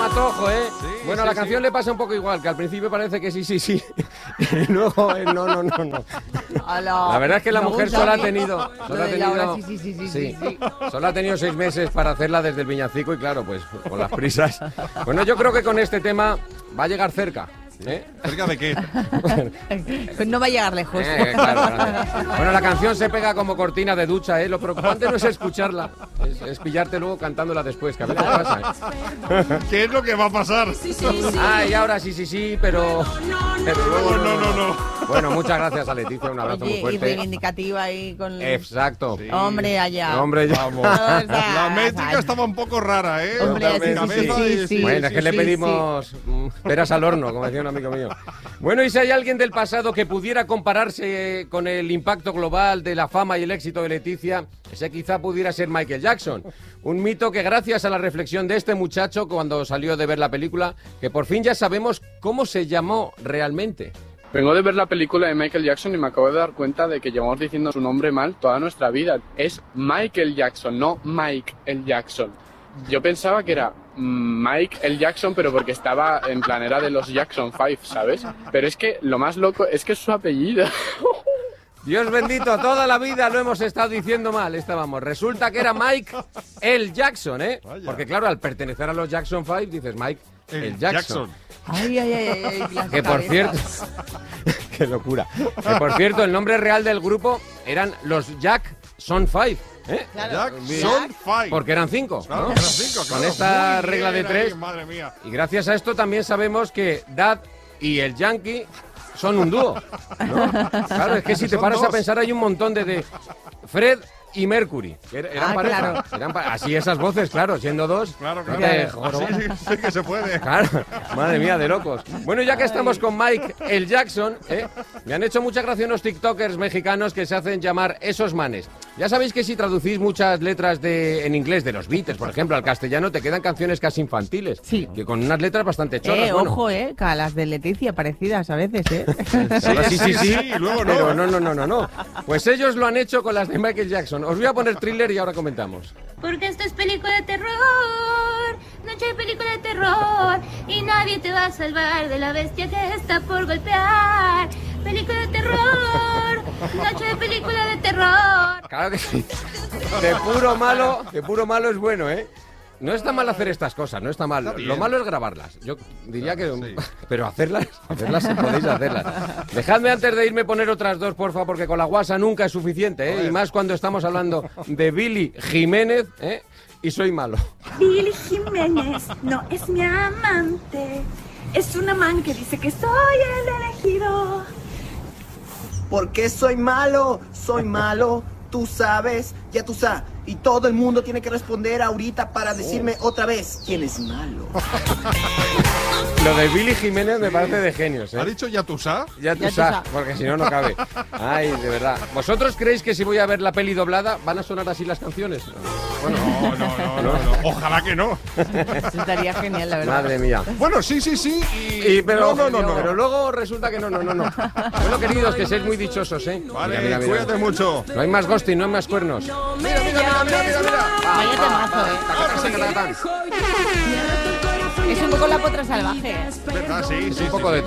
matojo, ¿eh? Sí, bueno, a sí, la canción sí. le pasa un poco igual, que al principio parece que sí. Y luego, no. La verdad es que la mujer solo ha tenido... Solo ha tenido 6 meses para hacerla desde el Viñacico y claro, pues con las prisas. Bueno, yo creo que con este tema va a llegar cerca. ¿Cerca de qué? Pues no va a llegar lejos. Claro. Bueno, la canción se pega como cortina de ducha, ¿eh? Lo preocupante no es escucharla, es pillarte luego cantándola después, que a veces pasa, ¿eh? ¿Qué es lo que va a pasar? Y ahora sí, pero luego No. Bueno, muchas gracias a Leticia, un abrazo muy Oye, y fuerte. reivindicativa ahí con... Exacto. Sí. Hombre, allá. Hombre, ya. Vamos. La métrica estaba un poco rara, ¿eh? Hombre, sí. Bueno, es que le pedimos peras al horno, como decía un amigo mío. Bueno, y si hay alguien del pasado que pudiera compararse con el impacto global de la fama y el éxito de Leticia, ese quizá pudiera ser Michael Jackson. Un mito que gracias a la reflexión de este muchacho cuando salió de ver la película, que por fin ya sabemos cómo se llamó realmente. Vengo de ver la película de Michael Jackson y me acabo de dar cuenta de que llevamos diciendo su nombre mal toda nuestra vida. Es Michael Jackson, no Mike el Jackson. Yo pensaba que era Mike el Jackson, pero porque estaba en plan, era de los Jackson 5, ¿sabes? Pero es que lo más loco es que es su apellido. Dios bendito, toda la vida lo hemos estado diciendo mal, estábamos. Resulta que era Mike el Jackson, ¿eh? Vaya. Porque claro, al pertenecer a los Jackson 5 dices Mike el Jackson. Ay, Que por cierto, qué locura. Que por cierto, el nombre real del grupo eran los Jackson 5, ¿eh? Jackson 5. Porque eran 5, Claro, ¿no? eran 5, claro. Con esta Muy regla de bien 3. ahí, madre mía. Y gracias a esto también sabemos que Dad y el Yankee son un dúo, ¿no? Claro, es que si te Son paras a dos. pensar hay un montón de Fred y Mercury, que eran pareja. Claro. Así esas voces, claro, siendo dos. Claro. no te Así joroban. sí que se puede. Claro, madre mía, de locos. Bueno, ya que estamos con Mike el Jackson, me han hecho mucha gracia unos tiktokers mexicanos que se hacen llamar esos manes. Ya sabéis que si traducís muchas letras en inglés de los Beatles, por ejemplo, al castellano, te quedan canciones casi infantiles. Sí. Que con unas letras bastante chorras. Bueno. Ojo, que a las de Leticia parecidas a veces, Sí, y luego no. Pero no. Pues ellos lo han hecho con las de Michael Jackson. Os voy a poner Thriller y ahora comentamos. Porque esto es película de terror, noche de película de terror, y nadie te va a salvar de la bestia que está por golpear. Película de terror, noche de película de terror. Claro que sí. De puro malo es bueno, ¿eh? No está mal hacer estas cosas, no está mal. Lo malo es grabarlas. Yo diría que... sí. Pero hacerlas podéis hacerlas. Dejadme antes de irme poner otras dos, porfa, porque con la guasa nunca es suficiente, ¿eh? Y más cuando estamos hablando de Billy Jiménez, ¿eh? Y soy malo. Billy Jiménez no es mi amante, es una man que dice que soy el elegido. Porque soy malo, tú sabes, ya tú sabes. Y todo el mundo tiene que responder ahorita para decirme otra vez quién es malo. Lo de Billy Jiménez me parece de genios, ¿eh? ¿Ha dicho Yatusá? Ya tú sabes, porque si no, no cabe. Ay, de verdad. ¿Vosotros creéis que si voy a ver la peli doblada van a sonar así las canciones? Bueno, No. Ojalá que no. Eso estaría genial, la verdad. madre mía. Bueno, sí. Pero No. Pero luego resulta que no. Bueno, queridos, que sois muy dichosos, ¿eh? Vale, cuídate mucho. No hay más ghosting, no hay más cuernos. Mira. Vaya temazo, Es un poco la potra salvaje. Sí, Un poco de todo.